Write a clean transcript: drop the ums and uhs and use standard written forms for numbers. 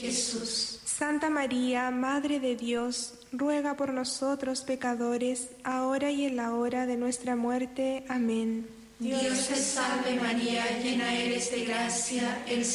Jesús. Santa María, Madre de Dios, ruega por nosotros pecadores, ahora y en la hora de nuestra muerte. Amén. Dios te salve María, llena eres de gracia, el